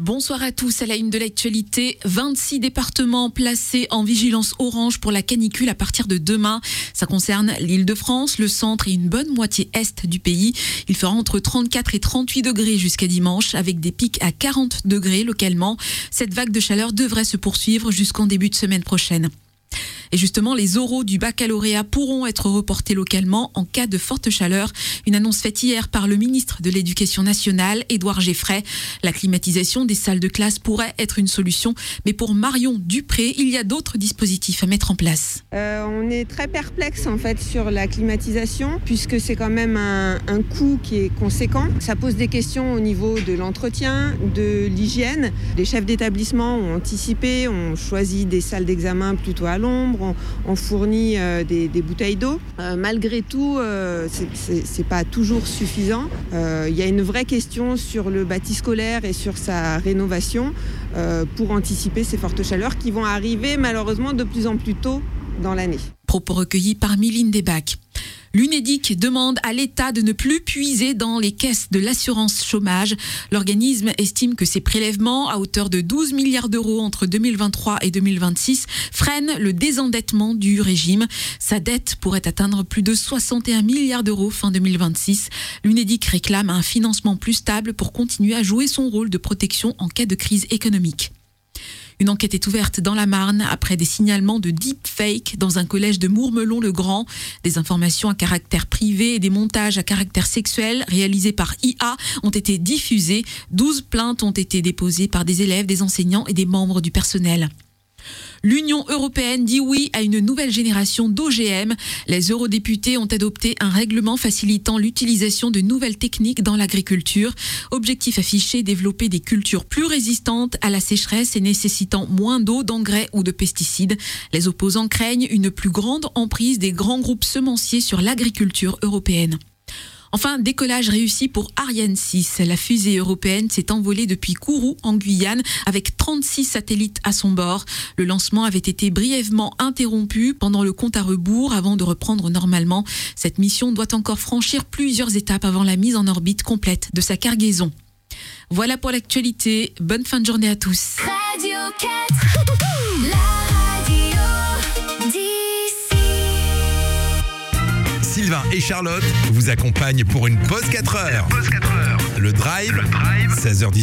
Bonsoir à tous. À la une de l'actualité, 26 départements placés en vigilance orange pour la canicule à partir de demain. Ça concerne l'Île-de-France, le centre et une bonne moitié est du pays. Il fera entre 34 et 38 degrés jusqu'à dimanche, avec des pics à 40 degrés localement. Cette vague de chaleur devrait se poursuivre jusqu'en début de semaine prochaine. Et justement, les oraux du baccalauréat pourront être reportés localement en cas de forte chaleur. Une annonce faite hier par le ministre de l'Éducation nationale, Édouard Geffray. La climatisation des salles de classe pourrait être une solution, mais pour Marion Dupré, il y a d'autres dispositifs à mettre en place. On est très perplexe en fait sur la climatisation, puisque c'est quand même un coût qui est conséquent. Ça pose des questions au niveau de l'entretien, de l'hygiène. Les chefs d'établissement ont anticipé, ont choisi des salles d'examen plutôt à l'ombre. On fournit des bouteilles d'eau. Malgré tout, c'est pas toujours suffisant. Il y a une vraie question sur le bâti scolaire et sur sa rénovation pour anticiper ces fortes chaleurs qui vont arriver malheureusement de plus en plus tôt dans l'année. Propos recueillis par Mylène Desbacs. L'Unédic demande à l'État de ne plus puiser dans les caisses de l'assurance chômage. L'organisme estime que ces prélèvements, à hauteur de 12 milliards d'euros entre 2023 et 2026, freinent le désendettement du régime. Sa dette pourrait atteindre plus de 61 milliards d'euros fin 2026. L'Unédic réclame un financement plus stable pour continuer à jouer son rôle de protection en cas de crise économique. Une enquête est ouverte dans la Marne après des signalements de deepfake dans un collège de Mourmelon-le-Grand. Des informations à caractère privé et des montages à caractère sexuel réalisés par IA ont été diffusés. 12 plaintes ont été déposées par des élèves, des enseignants et des membres du personnel. L'Union européenne dit oui à une nouvelle génération d'OGM. Les eurodéputés ont adopté un règlement facilitant l'utilisation de nouvelles techniques dans l'agriculture. Objectif affiché, développer des cultures plus résistantes à la sécheresse et nécessitant moins d'eau, d'engrais ou de pesticides. Les opposants craignent une plus grande emprise des grands groupes semenciers sur l'agriculture européenne. Enfin, décollage réussi pour Ariane 6. La fusée européenne s'est envolée depuis Kourou, en Guyane, avec 36 satellites à son bord. Le lancement avait été brièvement interrompu pendant le compte à rebours avant de reprendre normalement. Cette mission doit encore franchir plusieurs étapes avant la mise en orbite complète de sa cargaison. Voilà pour l'actualité. Bonne fin de journée à tous. Radio 4, la radio d'ici. Sylvain et Charlotte vous accompagnent pour une pause 4 heures. Le Drive, 16h10.